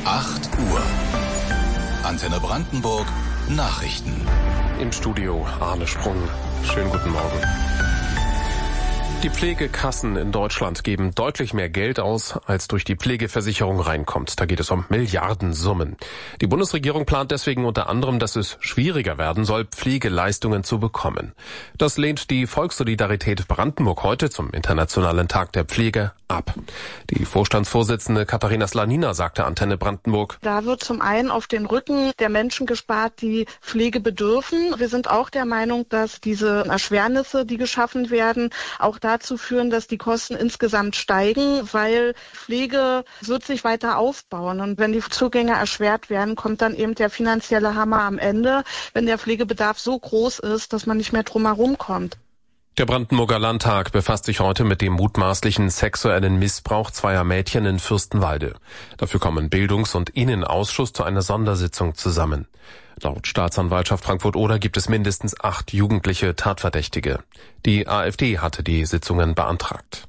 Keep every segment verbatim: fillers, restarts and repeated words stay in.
acht Uhr. Antenne Brandenburg Nachrichten. Im Studio Arne Sprung. Schönen guten Morgen. Die Pflegekassen in Deutschland geben deutlich mehr Geld aus, als durch die Pflegeversicherung reinkommt. Da geht es um Milliardensummen. Die Bundesregierung plant deswegen unter anderem, dass es schwieriger werden soll, Pflegeleistungen zu bekommen. Das lehnt die Volkssolidarität Brandenburg heute zum Internationalen Tag der Pflege ab. Die Vorstandsvorsitzende Katharina Slanina sagte Antenne Brandenburg: Da wird zum einen auf den Rücken der Menschen gespart, die Pflege bedürfen. Wir sind auch der Meinung, dass diese Erschwernisse, die geschaffen werden, auch dazu führen, dass die Kosten insgesamt steigen, weil Pflege wird sich weiter aufbauen. Und wenn die Zugänge erschwert werden, kommt dann eben der finanzielle Hammer am Ende, wenn der Pflegebedarf so groß ist, dass man nicht mehr drum herum kommt. Der Brandenburger Landtag befasst sich heute mit dem mutmaßlichen sexuellen Missbrauch zweier Mädchen in Fürstenwalde. Dafür kommen Bildungs- und Innenausschuss zu einer Sondersitzung zusammen. Laut Staatsanwaltschaft Frankfurt-Oder gibt es mindestens acht jugendliche Tatverdächtige. Die AfD hatte die Sitzungen beantragt.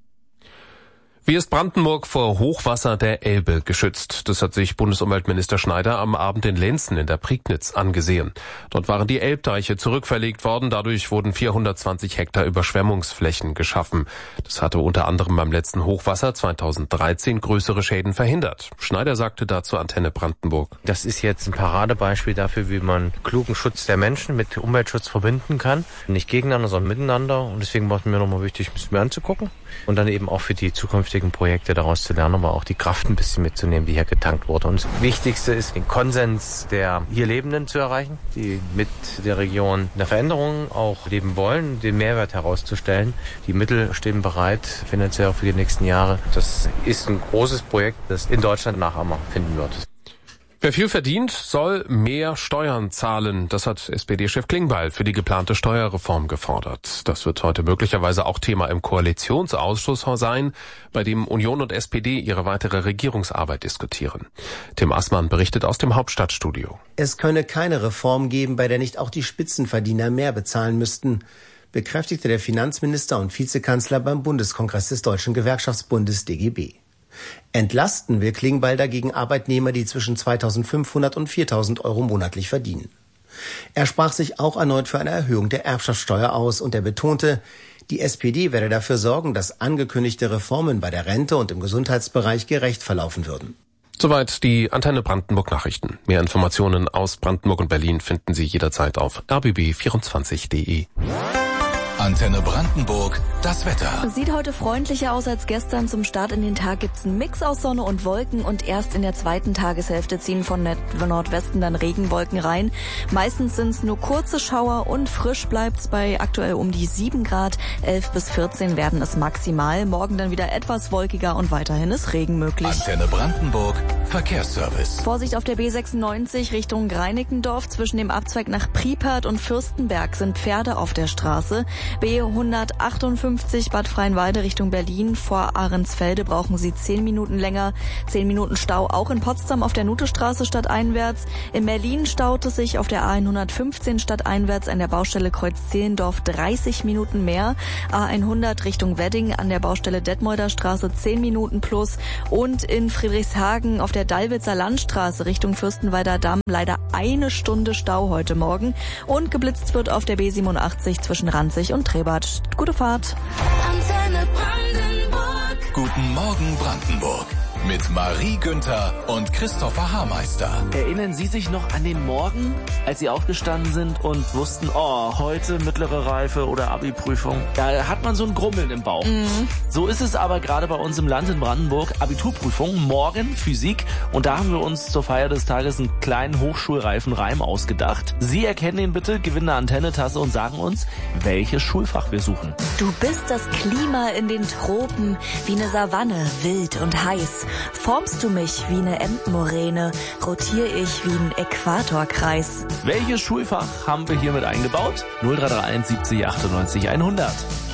Wie ist Brandenburg vor Hochwasser der Elbe geschützt? Das hat sich Bundesumweltminister Schneider am Abend in Lenzen in der Prignitz angesehen. Dort waren die Elbdeiche zurückverlegt worden, dadurch wurden vierhundertzwanzig Hektar Überschwemmungsflächen geschaffen. Das hatte unter anderem beim letzten Hochwasser zweitausenddreizehn größere Schäden verhindert. Schneider sagte dazu Antenne Brandenburg: Das ist jetzt ein Paradebeispiel dafür, wie man klugen Schutz der Menschen mit Umweltschutz verbinden kann. Nicht gegeneinander, sondern miteinander. Und deswegen war es mir nochmal wichtig, es mir anzugucken und dann eben auch für die zukünftigen Projekte daraus zu lernen, aber auch die Kraft ein bisschen mitzunehmen, die hier getankt wurde. Und das Wichtigste ist, den Konsens der hier Lebenden zu erreichen, die mit der Region eine Veränderung auch leben wollen, den Mehrwert herauszustellen. Die Mittel stehen bereit, finanziell auch für die nächsten Jahre. Das ist ein großes Projekt, das in Deutschland Nachahmer finden wird. Wer viel verdient, soll mehr Steuern zahlen. Das hat S P D-Chef Klingbeil für die geplante Steuerreform gefordert. Das wird heute möglicherweise auch Thema im Koalitionsausschuss sein, bei dem Union und S P D ihre weitere Regierungsarbeit diskutieren. Tim Assmann berichtet aus dem Hauptstadtstudio. Es könne keine Reform geben, bei der nicht auch die Spitzenverdiener mehr bezahlen müssten, bekräftigte der Finanzminister und Vizekanzler beim Bundeskongress des Deutschen Gewerkschaftsbundes D G B. Entlasten will Klingbeil dagegen Arbeitnehmer, die zwischen zweitausendfünfhundert und viertausend Euro monatlich verdienen. Er sprach sich auch erneut für eine Erhöhung der Erbschaftssteuer aus und er betonte, die S P D werde dafür sorgen, dass angekündigte Reformen bei der Rente und im Gesundheitsbereich gerecht verlaufen würden. Soweit die Antenne Brandenburg Nachrichten. Mehr Informationen aus Brandenburg und Berlin finden Sie jederzeit auf r b b vierundzwanzig punkt d e. Antenne Brandenburg, das Wetter. Sieht heute freundlicher aus als gestern. Zum Start in den Tag gibt's einen Mix aus Sonne und Wolken und erst in der zweiten Tageshälfte ziehen von Nordwesten dann Regenwolken rein. Meistens sind's nur kurze Schauer und frisch bleibt's bei aktuell um die sieben Grad. elf bis vierzehn werden es maximal. Morgen dann wieder etwas wolkiger und weiterhin ist Regen möglich. Antenne Brandenburg, Verkehrsservice. Vorsicht auf der B sechsundneunzig Richtung Reinickendorf. Zwischen dem Abzweig nach Priepert und Fürstenberg sind Pferde auf der Straße. B hundertachtundfünfzig Bad Freienwalde Richtung Berlin. Vor Ahrensfelde brauchen Sie zehn Minuten länger. zehn Minuten Stau auch in Potsdam auf der Nutestraße stadteinwärts. In Berlin staut es sich auf der A hundertfünfzehn stadteinwärts an der Baustelle Kreuz-Zehlendorf dreißig Minuten mehr. A hundert Richtung Wedding an der Baustelle Detmolder Straße zehn Minuten plus. Und in Friedrichshagen auf der Dallwitzer Landstraße Richtung Fürstenwalder Damm leider eine Stunde Stau heute Morgen. Und geblitzt wird auf der B siebenundachtzig zwischen Ranzig und Trebert. Gute Fahrt. Antenne Brandenburg. Guten Morgen Brandenburg. Mit Marie Günther und Christopher Haarmeister. Erinnern Sie sich noch an den Morgen, als Sie aufgestanden sind und wussten, oh, heute mittlere Reife oder Abi-Prüfung? Da hat man so ein Grummeln im Bauch. Mhm. So ist es aber gerade bei uns im Land in Brandenburg. Abiturprüfung, morgen Physik. Und da haben wir uns zur Feier des Tages einen kleinen hochschulreifen Reim ausgedacht. Sie erkennen ihn bitte, gewinnen eine Antenne-Tasse und sagen uns, welches Schulfach wir suchen. Du bist das Klima in den Tropen, wie eine Savanne, wild und heiß. Formst du mich wie eine Entenmoräne, rotiere ich wie ein Äquatorkreis. Welches Schulfach haben wir hiermit eingebaut? null drei drei eins siebzig achtundneunzig hundert.